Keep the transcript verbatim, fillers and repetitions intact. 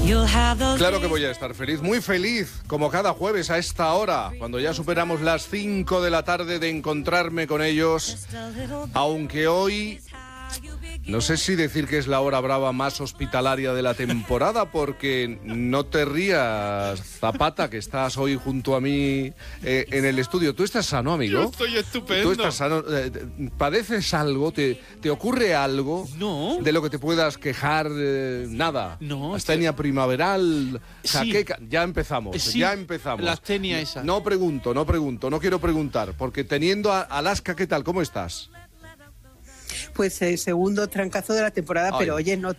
Claro que voy a estar feliz, muy feliz, como cada jueves a esta hora, cuando ya superamos las cinco de la tarde, de encontrarme con ellos, aunque hoy... No sé si decir que es la hora brava más hospitalaria de la temporada, porque no te rías, Zapata, que estás hoy junto a mí eh, en el estudio. ¿Tú estás sano, amigo? Yo estoy estupendo. ¿Tú estás sano? Eh, ¿Padeces algo? ¿Te, te ocurre algo? No. ¿De lo que te puedas quejar? Eh, nada. No. Astenia primaveral, Sí. jaqueca. Ya empezamos, Sí, ya empezamos. la astenia esa. No pregunto, no pregunto, no quiero preguntar, porque teniendo a Alaska, ¿qué tal? ¿Cómo estás? Pues el segundo trancazo de la temporada, Ay. pero oye, no,